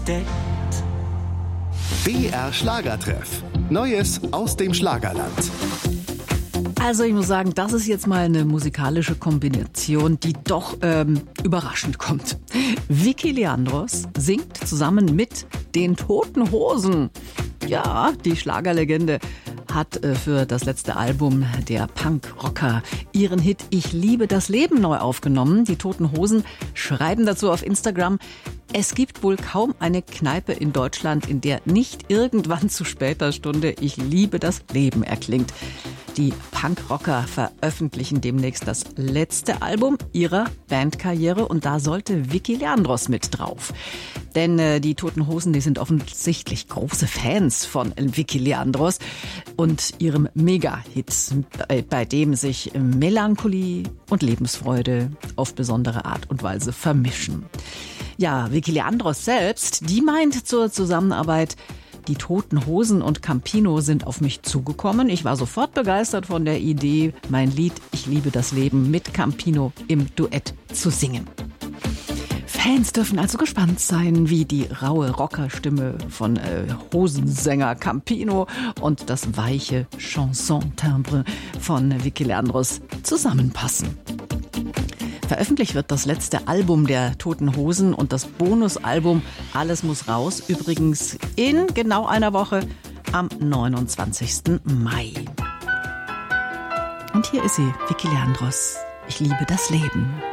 BR Schlagertreff. Neues aus dem Schlagerland. Also ich muss sagen, das ist jetzt mal eine musikalische Kombination, die doch überraschend kommt. Vicky Leandros singt zusammen mit den Toten Hosen. Ja, die Schlagerlegende hat für das letzte Album der Punkrocker ihren Hit Ich liebe das Leben neu aufgenommen. Die Toten Hosen schreiben dazu auf Instagram: Es gibt wohl kaum eine Kneipe in Deutschland, in der nicht irgendwann zu später Stunde Ich liebe das Leben erklingt. Die Punkrocker veröffentlichen demnächst das letzte Album ihrer Bandkarriere und da sollte Vicky Leandros mit drauf. Denn die Toten Hosen, die sind offensichtlich große Fans von Vicky Leandros und ihrem Mega-Hit, bei dem sich Melancholie und Lebensfreude auf besondere Art und Weise vermischen. Ja, Vicky Leandros selbst, die meint zur Zusammenarbeit: Die Toten Hosen und Campino sind auf mich zugekommen. Ich war sofort begeistert von der Idee, mein Lied Ich liebe das Leben mit Campino im Duett zu singen. Fans dürfen also gespannt sein, wie die raue Rockerstimme von Hosensänger Campino und das weiche Chanson-Timbre von Vicky Leandros zusammenpassen. Veröffentlicht wird das letzte Album der Toten Hosen und das Bonusalbum Alles muss raus, übrigens in genau einer Woche am 29. Mai. Und hier ist sie, Vicky Leandros. Ich liebe das Leben.